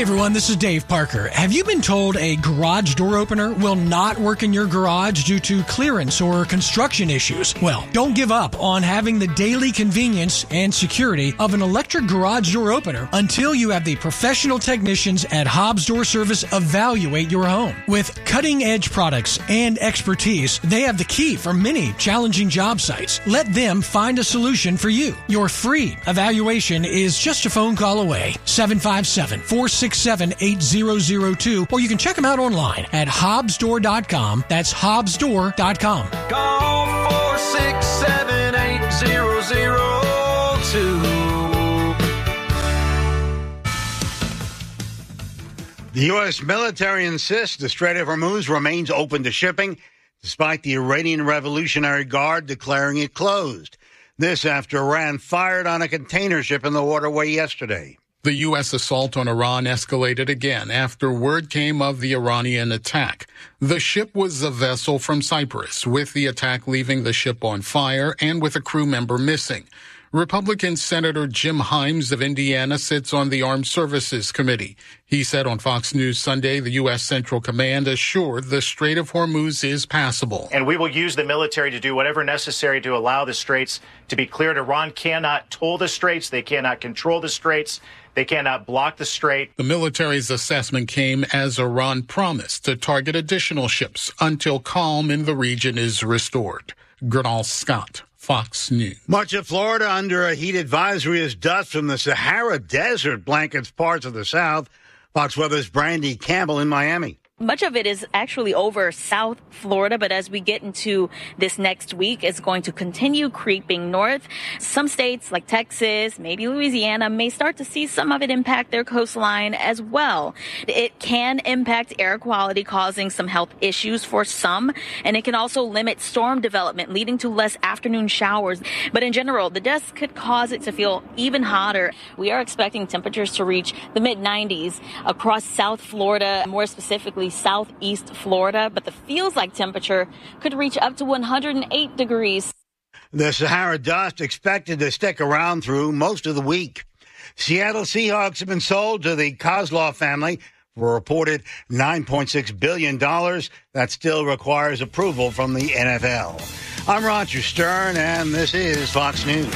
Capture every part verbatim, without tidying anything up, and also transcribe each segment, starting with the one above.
everyone, this is Dave Parker. Have you been told a garage door opener will not work in your garage due to clearance or construction issues? Well, don't give up on having the daily convenience and security of an electric garage door opener until you have the professional technicians at Hobbs Door Service evaluate your home. With cutting-edge products and expertise, they have the key for many challenging job sites. Let them find a solution for you. Your free evaluation is just a phone call away. seven five seven, four six seven, eight zero zero two, or you can check them out online at hobbs door dot com. That's hobbs door dot com. Call four six seven, eight zero zero two. The U S military insists the Strait of Hormuz remains open to shipping, despite the Iranian Revolutionary Guard declaring it closed. This after Iran fired on a container ship in the waterway yesterday. The U S assault on Iran escalated again after word came of the Iranian attack. The ship was a vessel from Cyprus, with the attack leaving the ship on fire and with a crew member missing. Republican Senator Jim Himes of Indiana sits on the Armed Services Committee. He said on Fox News Sunday the U S. Central Command assured the Strait of Hormuz is passable. And we will use the military to do whatever necessary to allow the straits to be cleared. Iran cannot toll the straits. They cannot control the straits. They cannot block the strait. The military's assessment came as Iran promised to target additional ships until calm in the region is restored. Gernal Scott, Fox News. Much of Florida under a heat advisory as dust from the Sahara Desert blankets parts of the South. Fox Weather's Brandy Campbell in Miami. Much of it is actually over South Florida, but as we get into this next week, it's going to continue creeping north. Some states like Texas, maybe Louisiana, may start to see some of it impact their coastline as well. It can impact air quality, causing some health issues for some, and it can also limit storm development, leading to less afternoon showers. But in general, the dust could cause it to feel even hotter. We are expecting temperatures to reach the mid nineties across South Florida, more specifically southeast Florida, but the feels like temperature could reach up to one hundred eight degrees. The Sahara dust expected to stick around through most of the week. Seattle Seahawks have been sold to the Kozlov family for a reported nine point six billion dollars. That still requires approval from the N F L. I'm Roger Stern, and this is Fox News.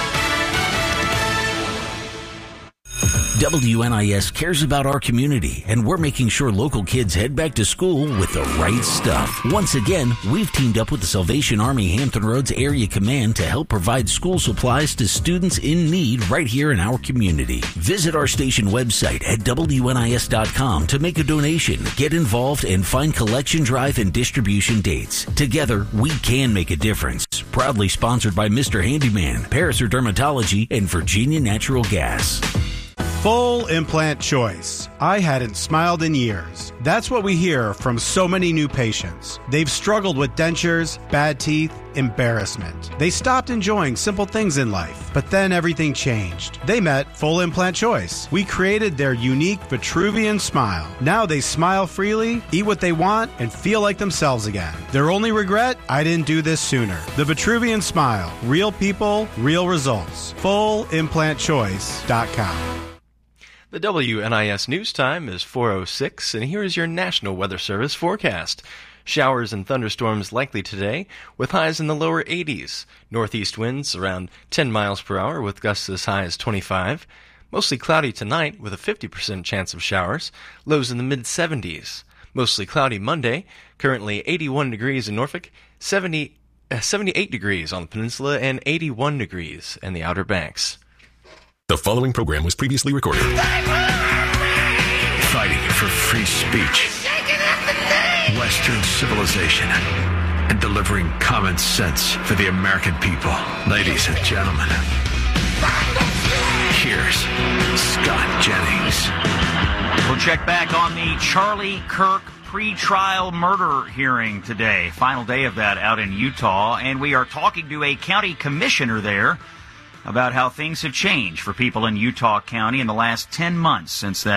W N I S cares about our community, and we're making sure local kids head back to school with the right stuff. Once again, we've teamed up with the Salvation Army Hampton Roads Area Command to help provide school supplies to students in need right here in our community. Visit our station website at W N I S dot com to make a donation, get involved, and find collection drive and distribution dates. Together, we can make a difference. Proudly sponsored by Mister Handyman, Paraser Dermatology, and Virginia Natural Gas. Full implant choice. I hadn't smiled in years. That's what we hear from so many new patients. They've struggled with dentures, bad teeth, embarrassment. They stopped enjoying simple things in life, but then everything changed. They met Full Implant Choice. We created their unique Vitruvian smile. Now they smile freely, eat what they want, and feel like themselves again. Their only regret? I didn't do this sooner. The Vitruvian smile. Real people, real results. full implant choice dot com. The W N I S news time is four oh six, and here is your National Weather Service forecast. Showers and thunderstorms likely today, with highs in the lower eighties. Northeast winds around ten miles per hour, with gusts as high as twenty-five. Mostly cloudy tonight, with a fifty percent chance of showers. Lows in the mid-seventies. Mostly cloudy Monday, currently eighty-one degrees in Norfolk, seventy, uh, seventy-eight degrees on the peninsula, and eighty-one degrees in the Outer Banks. The following program was previously recorded. Fighting for free speech, Western civilization, and delivering common sense for the American people. Ladies and gentlemen, here's Scott Jennings. We'll check back on the Charlie Kirk pre-trial murder hearing today. Final day of that out in Utah, and we are talking to a county commissioner there about how things have changed for people in Utah County in the last ten months since that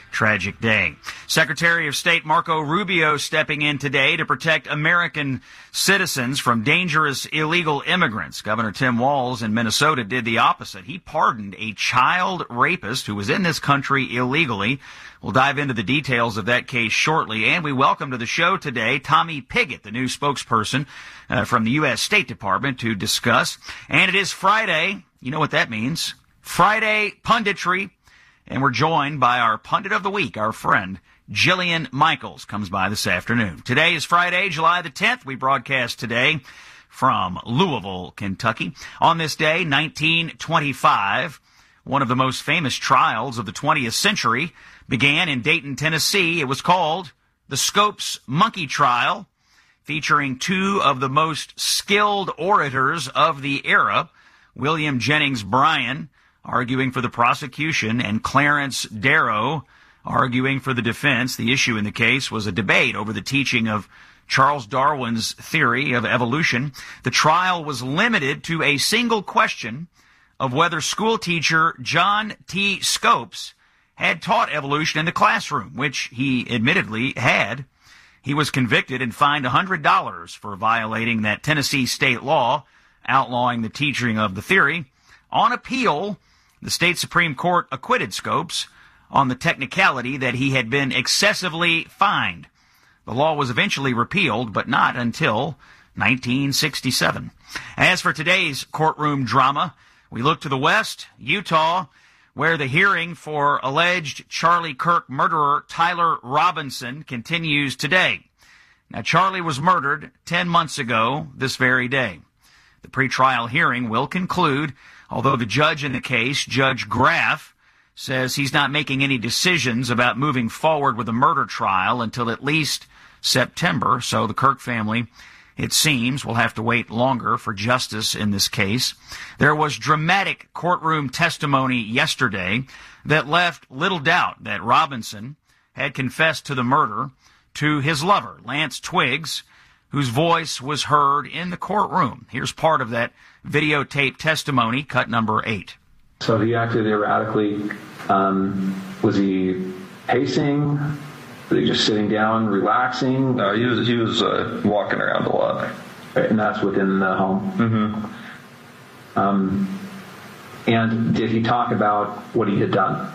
tragic day. Secretary of State Marco Rubio stepping in today to protect American citizens from dangerous illegal immigrants. Governor Tim Walz in Minnesota did the opposite. He pardoned a child rapist who was in this country illegally. We'll dive into the details of that case shortly. And we welcome to the show today Tommy Pigott, the new spokesperson uh, from the U S State Department, to discuss. And it is Friday. You know what that means. Friday punditry. And we're joined by our pundit of the week, our friend Jillian Michaels, comes by this afternoon. Today is Friday, July the tenth. We broadcast today from Louisville, Kentucky. On this day, nineteen twenty-five, one of the most famous trials of the twentieth century began in Dayton, Tennessee. It was called the Scopes Monkey Trial, featuring two of the most skilled orators of the era, William Jennings Bryan arguing for the prosecution and Clarence Darrow arguing for the defense. The issue in the case was a debate over the teaching of Charles Darwin's theory of evolution. The trial was limited to a single question of whether school teacher John T. Scopes had taught evolution in the classroom, which he admittedly had. He was convicted and fined one hundred dollars for violating that Tennessee state law outlawing the teaching of the theory. On appeal, the state Supreme Court acquitted Scopes on the technicality that he had been excessively fined. The law was eventually repealed, but not until nineteen sixty-seven. As for today's courtroom drama, we look to the west, Utah, where the hearing for alleged Charlie Kirk murderer Tyler Robinson continues today. Now, Charlie was murdered ten months ago this very day. The pretrial hearing will conclude, although the judge in the case, Judge Graff, says he's not making any decisions about moving forward with a murder trial until at least September. So the Kirk family, it seems, will have to wait longer for justice in this case. There was dramatic courtroom testimony yesterday that left little doubt that Robinson had confessed to the murder to his lover, Lance Twiggs, whose voice was heard in the courtroom. Here's part of that videotape testimony, cut number eight. So he acted erratically. Um, was he pacing? Was he just sitting down, relaxing? No, he was he was uh, walking around a lot. Right, and that's within the home? Mm-hmm. Um, and did he talk about what he had done?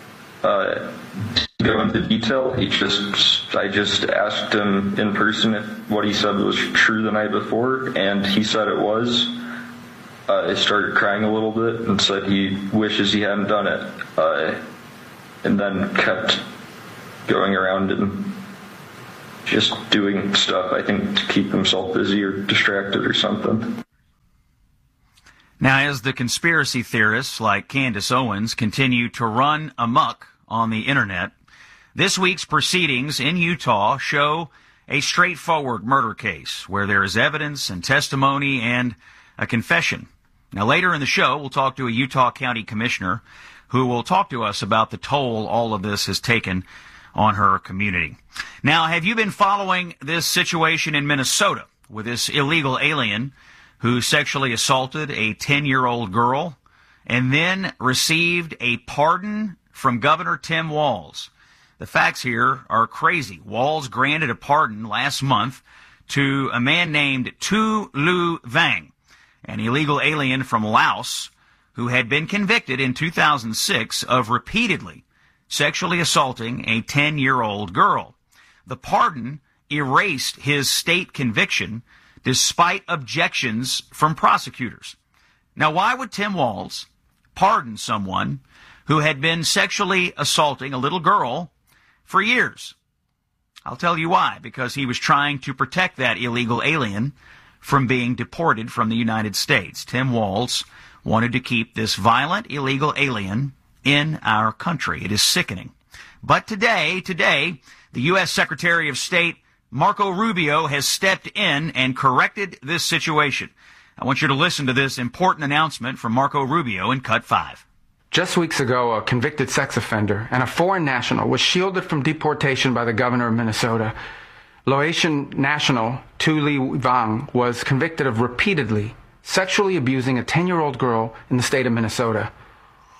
Uh, to go into detail, he just I just asked him in person if what he said was true the night before, and he said it was. Uh, I started crying a little bit and said he wishes he hadn't done it, uh, and then kept going around and just doing stuff, I think, to keep himself busy or distracted or something. Now, as the conspiracy theorists like Candace Owens continue to run amok on the internet, this week's proceedings in Utah show a straightforward murder case where there is evidence and testimony and a confession. Now, later in the show, we'll talk to a Utah County Commissioner who will talk to us about the toll all of this has taken on her community. Now, have you been following this situation in Minnesota with this illegal alien who sexually assaulted a ten-year-old girl and then received a pardon from Governor Tim Walz? The facts here are crazy. Walz granted a pardon last month to a man named Tu Lu Vang, an illegal alien from Laos who had been convicted in two thousand six of repeatedly sexually assaulting a ten-year-old girl. The pardon erased his state conviction despite objections from prosecutors. Now, why would Tim Walz pardon someone who had been sexually assaulting a little girl for years? I'll tell you why. Because he was trying to protect that illegal alien from being deported from the United States. Tim Walz wanted to keep this violent illegal alien in our country. It is sickening. But today, today, the U S Secretary of State Marco Rubio has stepped in and corrected this situation. I want you to listen to this important announcement from Marco Rubio in Cut five. Just weeks ago, a convicted sex offender and a foreign national was shielded from deportation by the governor of Minnesota. Laotian national Tu Lu Vang was convicted of repeatedly sexually abusing a ten-year-old girl in the state of Minnesota. He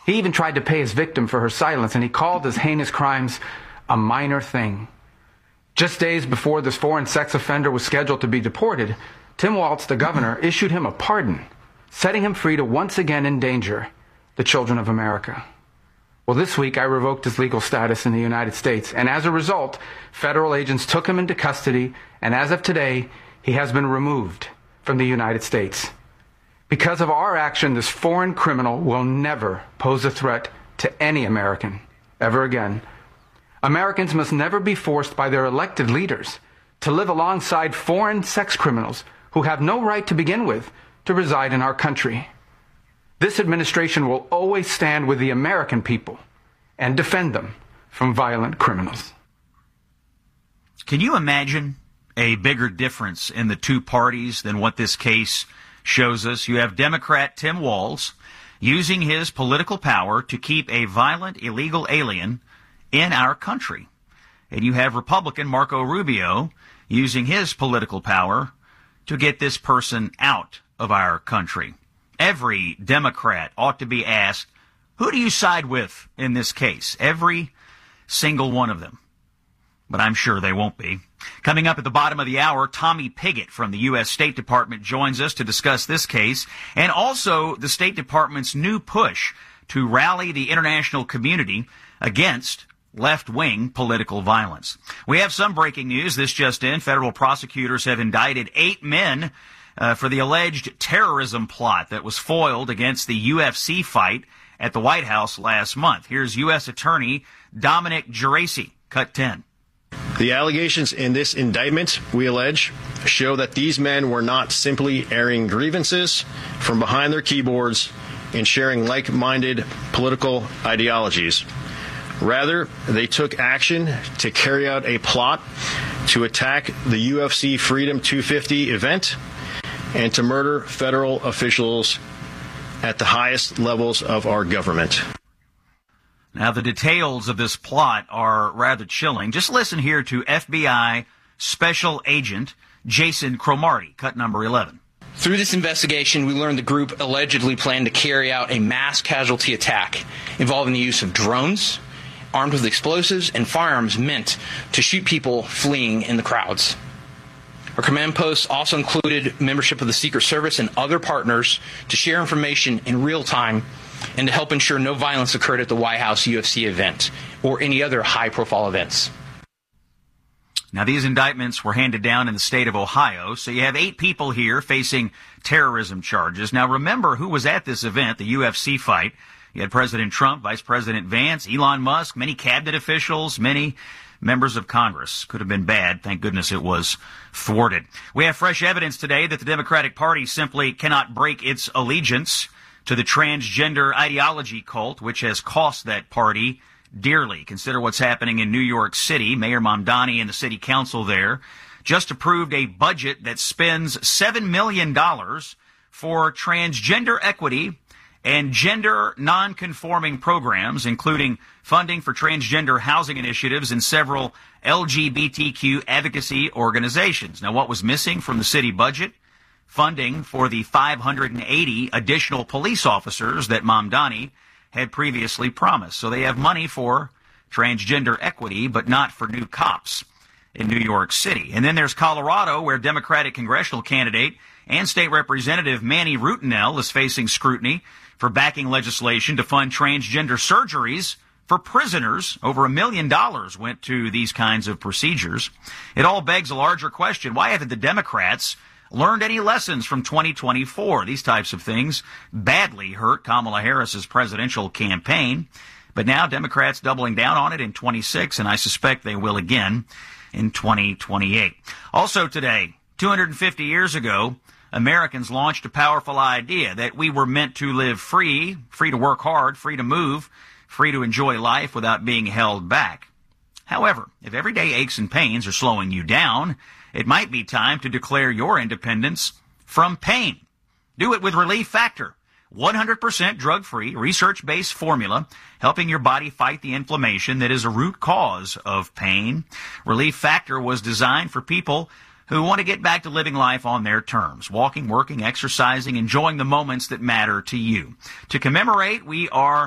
He even tried to pay his victim for her silence, and he called his heinous crimes a minor thing. Just days before this foreign sex offender was scheduled to be deported, Tim Walz, the governor, issued him a pardon, setting him free to once again endanger the children of America. Well, this week I revoked his legal status in the United States, and as a result, federal agents took him into custody, and as of today, he has been removed from the United States. Because of our action, this foreign criminal will never pose a threat to any American ever again. Americans must never be forced by their elected leaders to live alongside foreign sex criminals who have no right to begin with to reside in our country. This administration will always stand with the American people and defend them from violent criminals. Can you imagine a bigger difference in the two parties than what this case shows us? You have Democrat Tim Walz using his political power to keep a violent, illegal alien in our country. And you have Republican Marco Rubio using his political power to get this person out of our country. Every Democrat ought to be asked, who do you side with in this case? Every single one of them. But I'm sure they won't be. Coming up at the bottom of the hour, Tommy Pigott from the U S State Department joins us to discuss this case and also the State Department's new push to rally the international community against left-wing political violence. We have some breaking news. This just in. Federal prosecutors have indicted eight men uh, for the alleged terrorism plot that was foiled against the U F C fight at the White House last month. Here's U S Attorney Dominic Geraci, cut ten. The allegations in this indictment, we allege, show that these men were not simply airing grievances from behind their keyboards and sharing like-minded political ideologies. Rather, they took action to carry out a plot to attack the U F C Freedom two fifty event and to murder federal officials at the highest levels of our government. Now, the details of this plot are rather chilling. Just listen here to F B I Special Agent Jason Cromartie, cut number eleven. Through this investigation, we learned the group allegedly planned to carry out a mass casualty attack involving the use of drones, armed with explosives and firearms meant to shoot people fleeing in the crowds. Our command posts also included membership of the Secret Service and other partners to share information in real time and to help ensure no violence occurred at the White House U F C event or any other high-profile events. Now, these indictments were handed down in the state of Ohio, so you have eight people here facing terrorism charges. Now, remember who was at this event, the U F C fight. You had President Trump, Vice President Vance, Elon Musk, many cabinet officials, many members of Congress. Could have been bad. Thank goodness it was thwarted. We have fresh evidence today that the Democratic Party simply cannot break its allegiance to the transgender ideology cult, which has cost that party dearly. Consider what's happening in New York City. Mayor Mamdani and the city council there just approved a budget that spends seven million dollars for transgender equity and gender non-conforming programs, including funding for transgender housing initiatives and several L G B T Q advocacy organizations. Now, what was missing from the city budget? Funding for the five hundred eighty additional police officers that Mamdani had previously promised. So they have money for transgender equity, but not for new cops in New York City. And then there's Colorado, where Democratic congressional candidate and state representative Manny Rutinel is facing scrutiny for backing legislation to fund transgender surgeries for prisoners. Over a million dollars went to these kinds of procedures. It all begs a larger question. Why haven't the Democrats learned any lessons from twenty twenty-four? These types of things badly hurt Kamala Harris's presidential campaign. But now Democrats doubling down on it in twenty-six, and I suspect they will again in twenty twenty-eight. Also today, two hundred fifty years ago, Americans launched a powerful idea that we were meant to live free, free to work hard, free to move, free to enjoy life without being held back. However, if everyday aches and pains are slowing you down, it might be time to declare your independence from pain. Do it with Relief Factor, one hundred percent drug-free, research-based formula helping your body fight the inflammation that is a root cause of pain. Relief Factor was designed for people who want to get back to living life on their terms, walking, working, exercising, enjoying the moments that matter to you. To commemorate, we are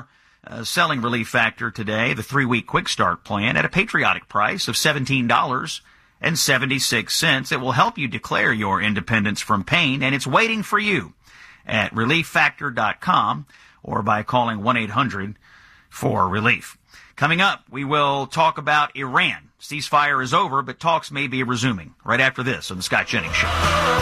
uh, selling Relief Factor today, the three-week Quick Start plan, at a patriotic price of seventeen dollars and seventy-six cents. It will help you declare your independence from pain, and it's waiting for you at relief factor dot com or by calling one eight hundred four relief. Coming up, we will talk about Iran. Ceasefire is over, but talks may be resuming right after this on the Scott Jennings Show.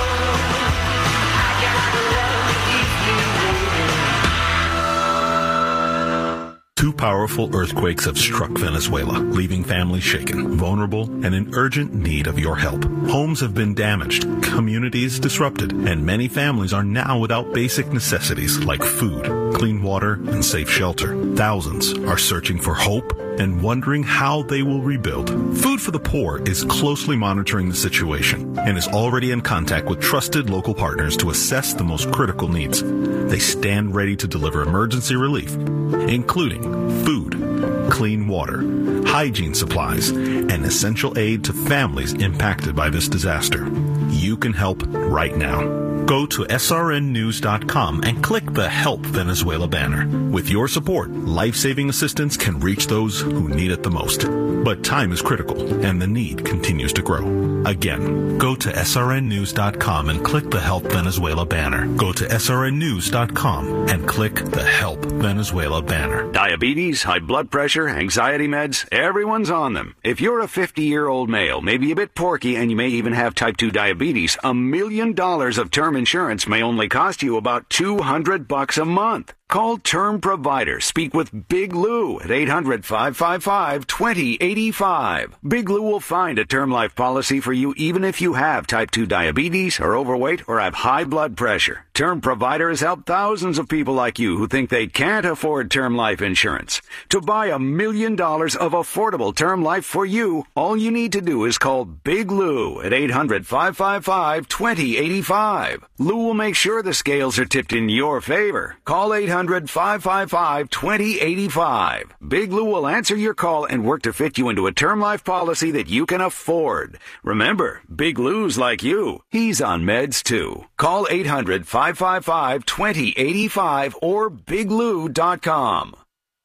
Two powerful earthquakes have struck Venezuela, leaving families shaken, vulnerable, and in urgent need of your help. Homes have been damaged, communities disrupted, and many families are now without basic necessities like food, clean water, and safe shelter. Thousands are searching for hope and wondering how they will rebuild. Food for the Poor is closely monitoring the situation and is already in contact with trusted local partners to assess the most critical needs. They stand ready to deliver emergency relief, including food, clean water, hygiene supplies, and essential aid to families impacted by this disaster. You can help right now. Go to S R N news dot com and click the Help Venezuela banner. With your support, life-saving assistance can reach those who need it the most. But time is critical, and the need continues to grow. Again, go to S R N news dot com and click the Help Venezuela banner. Go to S R N news dot com and click the Help Venezuela banner. Diabetes, high blood pressure, anxiety meds, everyone's on them. If you're a fifty-year-old male, maybe a bit porky, and you may even have type two diabetes, a million dollars of term insurance may only cost you about two hundred bucks a month. Call Term Provider. Speak with Big Lou at eight hundred, five five five, two zero eight five. Big Lou will find a term life policy for you even if you have type two diabetes, are overweight, or have high blood pressure. Term Provider has helped thousands of people like you who think they can't afford term life insurance. To buy a million dollars of affordable term life for you, all you need to do is call Big Lou at eight hundred, five five five, two zero eight five. Lou will make sure the scales are tipped in your favor. Call eight hundred, five five five, two zero eight five. Big Lou will answer your call and work to fit you into a term life policy that you can afford. Remember, Big Lou's like you. He's on meds too. Call eight hundred, five five five, two zero eight five or big lou dot com.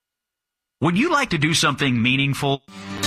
Would you like to do something meaningful?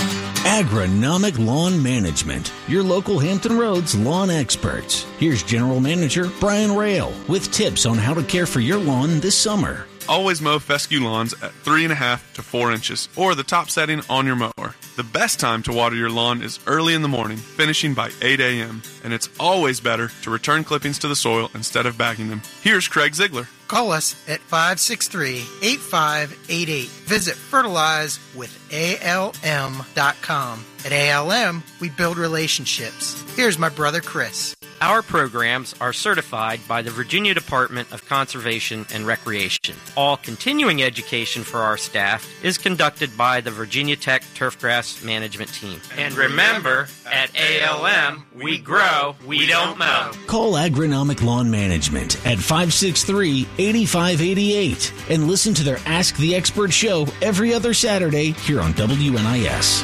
Agronomic Lawn Management, your local Hampton Roads lawn experts. Here's General Manager Brian Rail with tips on how to care for your lawn this summer. Always mow fescue lawns at three and a half to four inches or the top setting on your mower. The best time to water your lawn is early in the morning, finishing by eight a.m. And it's always better to return clippings to the soil instead of bagging them. Here's Craig Ziegler. Call us at five six three, eight five eight eight. Visit fertilize with A L M dot com. At A L M, we build relationships. Here's my brother Chris. Our programs are certified by the Virginia Department of Conservation and Recreation. All continuing education for our staff is conducted by the Virginia Tech Turfgrass Management Team. And remember, at A L M, we grow, we don't mow. Call Agronomic Lawn Management at five six three, eight five eight eight and listen to their Ask the Expert show every other Saturday here on W N I S.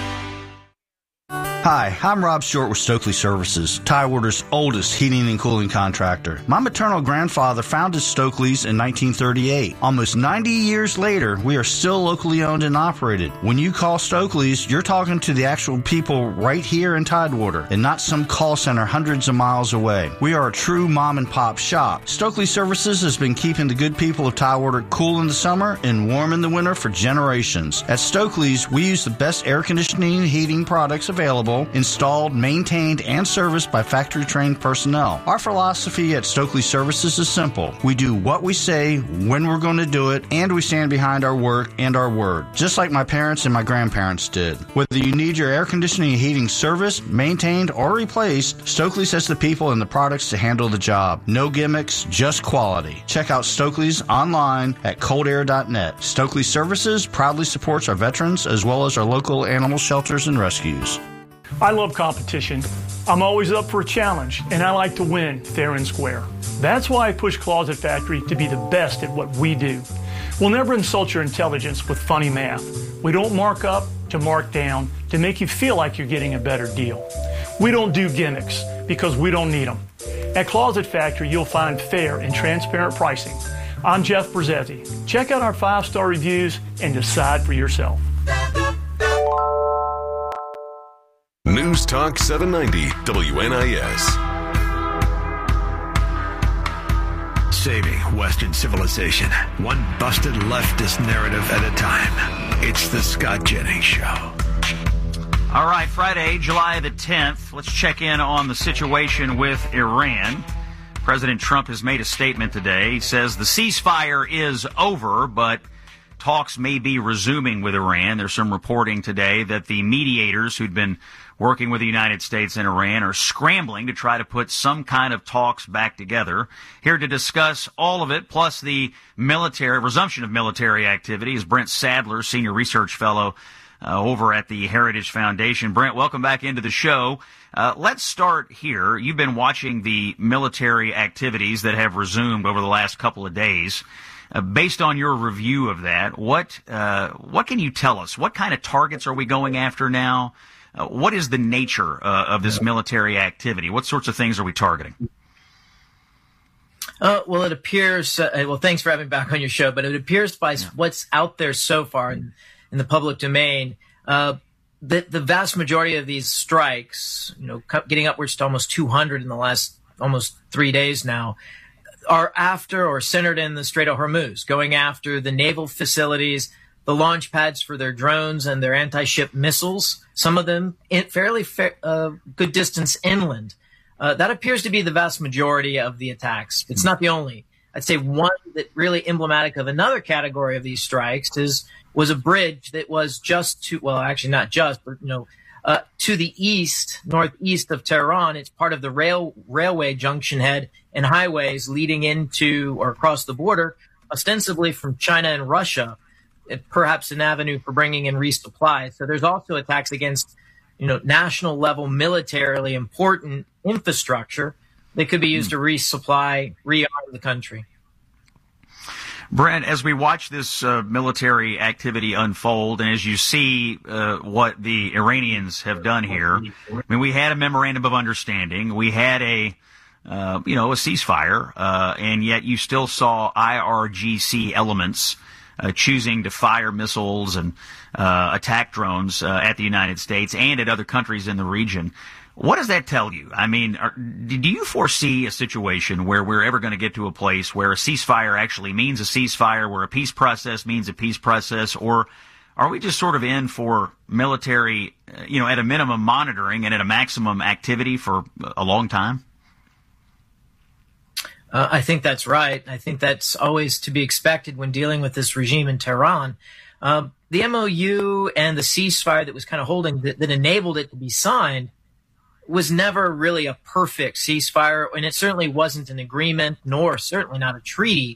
Hi, I'm Rob Short with Stokely Services, Tidewater's oldest heating and cooling contractor. My maternal grandfather founded Stokely's in nineteen thirty-eight. Almost ninety years later, we are still locally owned and operated. When you call Stokely's, you're talking to the actual people right here in Tidewater and not some call center hundreds of miles away. We are a true mom and pop shop. Stokely Services has been keeping the good people of Tidewater cool in the summer and warm in the winter for generations. At Stokely's, we use the best air conditioning and heating products available, installed, maintained, and serviced by factory-trained personnel. Our philosophy at Stokely Services is simple. We do what we say, when we're going to do it, and we stand behind our work and our word, just like my parents and my grandparents did. Whether you need your air conditioning and heating serviced, maintained, or replaced, Stokely's has the people and the products to handle the job. No gimmicks, just quality. Check out Stokely's online at cold air dot net. Stokely Services proudly supports our veterans as well as our local animal shelters and rescues. I love competition. I'm always up for a challenge, and I like to win fair and square. That's why I push Closet Factory to be the best at what we do. We'll never insult your intelligence with funny math. We don't mark up to mark down to make you feel like you're getting a better deal. We don't do gimmicks because we don't need them. At Closet Factory, you'll find fair and transparent pricing, I'm Jeff Brzezzi. Check out our five-star reviews and decide for yourself. News Talk seven ninety W N I S. Saving Western civilization, one busted leftist narrative at a time. It's the Scott Jennings Show. All right, Friday, July the tenth. Let's check in on the situation with Iran. President Trump has made a statement today. He says the ceasefire is over, but talks may be resuming with Iran. There's some reporting today that the mediators who'd been working with the United States and Iran are scrambling to try to put some kind of talks back together. Here to discuss all of it, plus the military resumption of military activity, is Brent Sadler, Senior Research Fellow uh, over at the Heritage Foundation. Brent, welcome back into the show. Uh, let's start here. You've been watching the military activities that have resumed over the last couple of days. Uh, based on your review of that, what uh, what can you tell us? What kind of targets are we going after now? Uh, what is the nature uh, of this military activity? What sorts of things are we targeting? Uh, well, it appears, uh, well, thanks for having me back on your show, but it appears by yeah. what's out there so far in, in the public domain, uh, that the vast majority of these strikes, you know, getting upwards to almost two hundred in the last almost three days now, are after or centered in the Strait of Hormuz, going after the naval facilities, the launch pads for their drones and their anti-ship missiles, some of them in fairly fa- uh, good distance inland. Uh, that appears to be the vast majority of the attacks. It's not the only. I'd say one that really emblematic of another category of these strikes is was a bridge that was just to, well, actually not just, but, you know, uh, to the east, northeast of Tehran. It's part of the rail railway junction head and highways leading into or across the border, ostensibly from China and Russia. Perhaps an avenue for bringing in resupply. So there's also attacks against, you know, national level militarily important infrastructure that could be used to resupply, rearm the country. Brent, as we watch this uh, military activity unfold, and as you see uh, what the Iranians have done here, I mean, we had a memorandum of understanding, we had a, uh, you know, a ceasefire, uh, and yet you still saw I R G C elements Uh, choosing to fire missiles and uh, attack drones uh, at the United States and at other countries in the region. What does that tell you? I mean, are, do you foresee a situation where we're ever going to get to a place where a ceasefire actually means a ceasefire, where a peace process means a peace process, or are we just sort of in for military, uh, you know, at a minimum monitoring and at a maximum activity for a long time? Uh, I think that's right. I think that's always to be expected when dealing with this regime in Tehran. Um, the M O U and the ceasefire that was kind of holding, that, that enabled it to be signed, was never really a perfect ceasefire, and it certainly wasn't an agreement, nor certainly not a treaty.